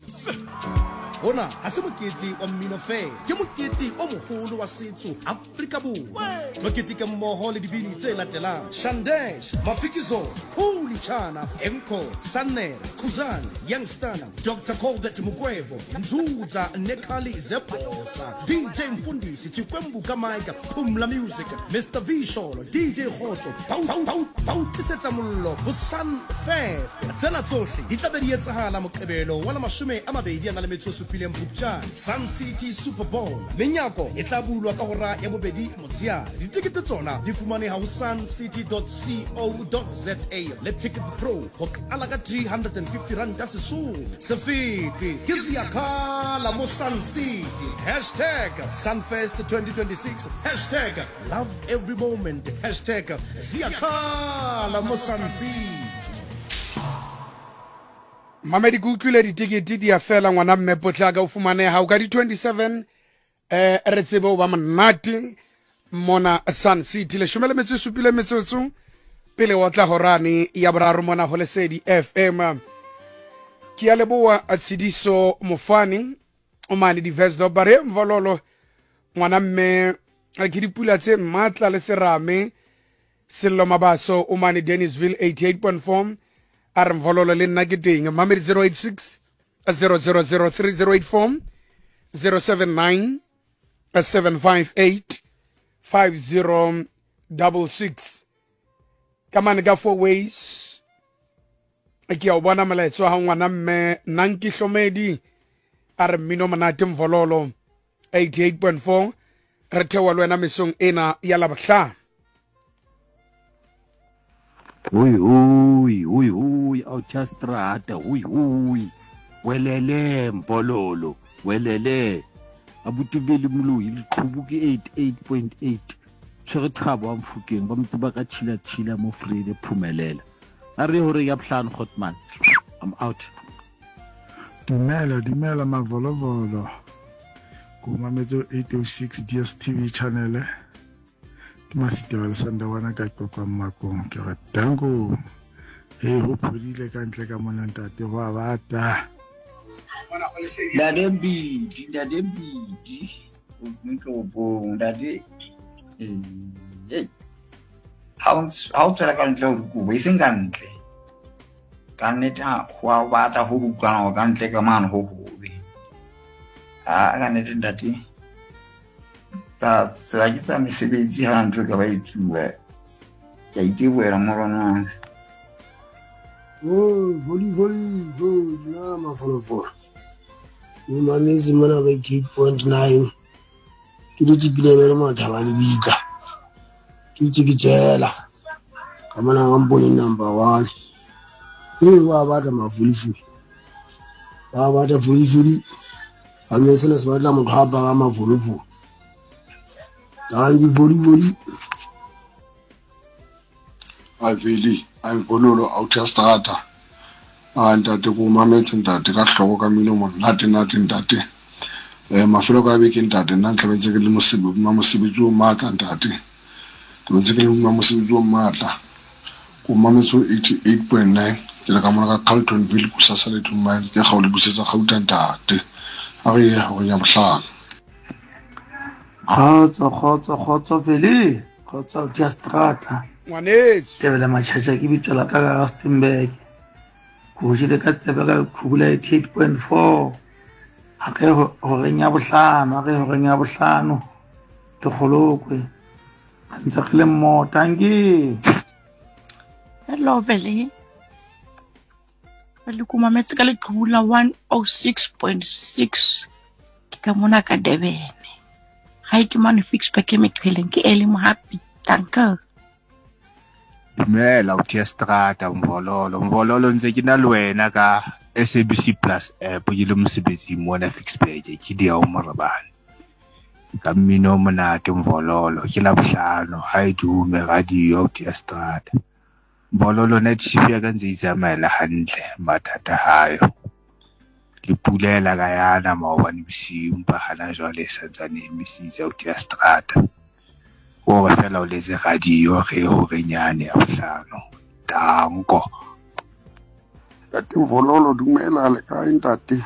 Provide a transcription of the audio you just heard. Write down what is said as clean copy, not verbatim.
Hona ha se mokete wa mmino fela ke mokete o moholo wa setso Afrika Borwa tlo keteka mmoho le dibini tse latelang Shandesh Mafikizo Khuli Chana Enko Sanel Khuzani Youngstana Dr. Colbert Mugwevo Nzuza Nekali Zeposa DJ Mfundisi Chikwembu Kamaika Pumla Music Mr. Visholo DJ Khotso Pau Tisetsa Mollo Busan Fest tsena tsohle di tla be di etsahala Moqebelo wa 20 Philem Bukjan Sun City Super Bowl menyako e tla bulwa ka hora ya bobedi motsiana ditikete tsona di fumane ha suncity.co.za le Ticket Pro ho ala ka 350 rand seso sefiti kiziyakhala mo Sun City #Sunfest 2026 #love every moment #ziyakhala mo Sun City. Mamedi kutlile ditikete di a fela ngwana mme potlaka o fumaneha o ka di 27 re tsebo ba monate mona Sun City le shumele metso supile metsotso pele wa tla horane ya boraro mona ho Lesedi FM ki a leboa a Tsidiso Mofani o mane di Vesdo bare mvololo ngwana mme a ke dipula tse matla le serame Sello Mabaso o mane Dennisville 88.4 are mvololo le nna ke teng Mamedi 086 000384 079 758 5066 kamane ka 4 ways ke a bona molaetso ha ngwana mme nanki hlomedi are mmino monate mvololo 88.4 re thewa le wena mesong ena ya labahla. Ui, Autostrada, ui, welele, mbololo, welele, abutuveli mulu, ilikubuki 88.8, tshwere thabo amfukeng, ba mtsiba ka chila mo Frede Phumelela. Are hore ya plan Hotman, I'm out. Dimela mavolovolo, kumametso 806 DSTV channel, Masitebele Sandawana ka kwa makong ke re dango ho phodile ka ntle ka mona ntate wa bata Dadembi o bong dade how tsela ka ntle o go e seng ka ntle ka neta wa bata ho bukana ka ntle ka mano ho bobe ka neta date tsela ke tsa mesebetsi ha ntho ka ba itsuwa ke itebela morona voli na mafolofolo ni mamezi mana ba 8.9 ke di bilebele mo thaba le bitla ke tsikijela ka mona ngamboni number 1 wa bata mavulifuli wa bata vulifuli amesena sibatla motho ha ba ga mavulifuli Dangi voli aveli ayimvololo Autostrada ntate ku mametsi ntate ka hloko ka mino monate ntate mafelo ka beke ntate nna ntlabetse ke le mosebetsi o matla ntate ke ntse ke le mosebetsi o matla ku mametso 88.9 ke le ka mona ka Carltonville ku sasale tumane ke ga o le busetsa gauta ntate a re ya go nya bohlano Khotso vele khotso Autostrada ngwaneso tebela machacha ke bitsola ka Rustenburg go jile ka tsebe ka khubula 88.4 a ke ho renya bohlano te kholokwe ntse ke le mmota ngi hello vele kuma metsi ka le khubula 106.6 ke ka mona ka Durban ha ke mane fix pa ke meqheleng ke ele mo happy danke Dumela Autostrada mvololo nze ke na le wena ka SABC Plus app ke le mosebetsi mona fix page ke dia o morabane ka mmino monate mvololo ke la bohlano ha e dume radio Autostrada mvololo net shifya ka nze izamela hantle mathata hayo le pulela ka yana maobane bosiu mpa hana jwale santsane emisitse Autostrada o re fela o letse radio ge ho renyane ya bohlano danko Ntate Mvololo dumela le kae ntate?